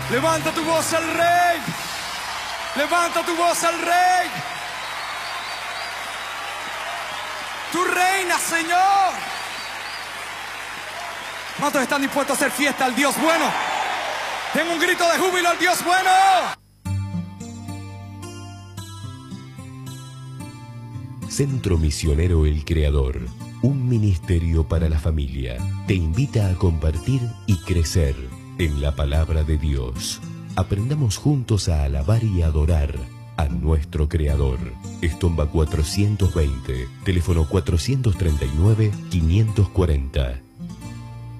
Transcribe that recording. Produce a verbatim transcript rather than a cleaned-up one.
Levanta tu voz al Rey. Levanta tu voz al Rey. Tú reinas, Señor. ¿Cuántos están dispuestos a hacer fiesta al Dios bueno? Den un grito de júbilo al Dios bueno. Centro Misionero El Creador, un ministerio para la familia, te invita a compartir y crecer en la palabra de Dios. Aprendamos juntos a alabar y adorar a nuestro Creador. Estomba cuatrocientos veinte, teléfono cuatrocientos treinta y nueve, quinientos cuarenta.